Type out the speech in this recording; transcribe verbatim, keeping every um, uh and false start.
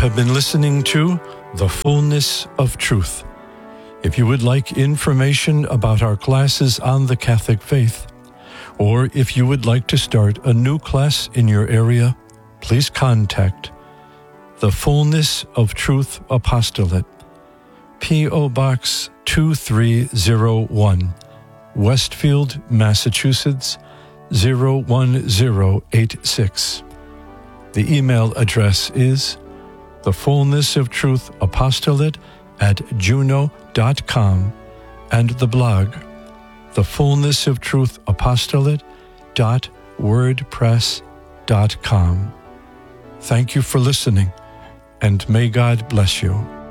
have been listening to The Fullness of Truth. If you would like information about our classes on the Catholic faith, or if you would like to start a new class in your area, please contact The Fullness of Truth Apostolate, P O. Box two three zero one, Westfield, Massachusetts, zero one zero eight six. The email address is The Fullness of Truth Apostolate at juno dot com, and the blog, The Fullness of Truth Apostolate dot wordpress dot com. Thank you for listening, and may God bless you.